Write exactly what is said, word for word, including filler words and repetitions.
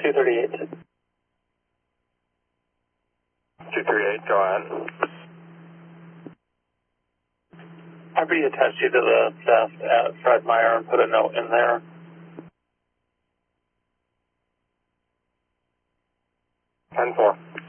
two thirty-eight. two thirty-eight, go ahead. I'd reattach you to the theft at Fred Meyer and put a note in there. ten four.